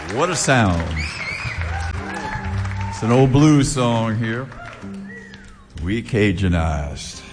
What a sound. It's an old blues song here. We Cajunized.